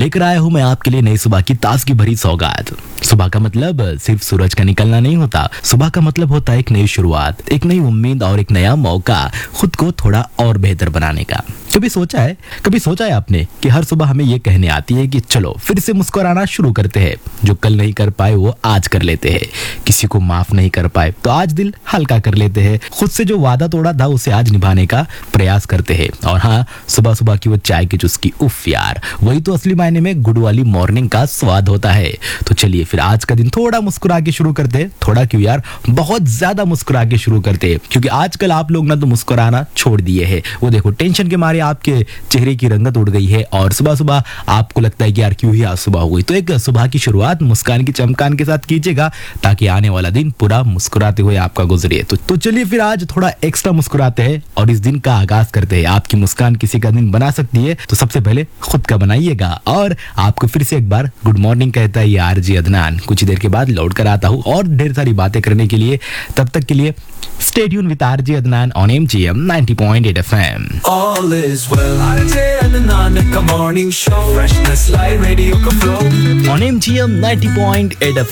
लेकर आया हूँ मैं आपके लिए नई सुबह की ताजगी भरी सौगात। सुबह का मतलब सिर्फ सूरज का निकलना नहीं होता। सुबह का मतलब होता है एक नई शुरुआत, एक नई उम्मीद और एक नया मौका खुद को थोड़ा और बेहतर बनाने का। कभी सोचा है आपने कि हर सुबह हमें ये कहने आती है कि चलो फिर से मुस्कुराना शुरू करते हैं। जो कल नहीं कर पाए वो आज कर लेते हैं। किसी को माफ नहीं कर पाए तो आज दिल हल्का कर लेते हैं। खुद से जो वादा तोड़ा था उसे आज निभाने का प्रयास करते हैं। और हाँ, सुबह सुबह की वो चाय की चुस्की, उफ यार, वही तो असली मायने में गुड वाली मॉर्निंग का स्वाद होता है। तो चलिए फिर आज का दिन थोड़ा मुस्कुरा के शुरू करते हैं। थोड़ा क्यों यार, बहुत ज्यादा मुस्कुरा के शुरू करते हैं। क्योंकि आजकल आप लोग ना तो मुस्कुराना छोड़ दिए हैं। वो देखो, टेंशन के मारे आपके चेहरे की रंगत उड़ गई है और सुबह सुबह आपको लगता है कि यार क्यों ही आज सुबह हो गई। तो एक सुबह की शुरुआत मुस्कान की चमकान के साथ कीजिएगा ताकि आने वाला दिन पूरा मुस्कुराते हुए आपका गुजरे। तो चलिए फिर आज थोड़ा एक्स्ट्रा मुस्कुराते हैं और इस दिन का आगाज करते हैं। आपकी मुस्कान किसी का दिन बना सकती है, तो सबसे पहले खुद का बनाइएगा। और आपको फिर से एक बार गुड मॉर्निंग कहता है यार जी अदनान। कुछ देर के बाद लौट कर आता हूँ और ढेर सारी बातें करने के लिए। तब तक के लिए stay tune with RJ Adnan on MGM 90.8 FM। All is well. RJ Adnan का morning show, freshness live radio का फ्लो on MGM 90.8 FM।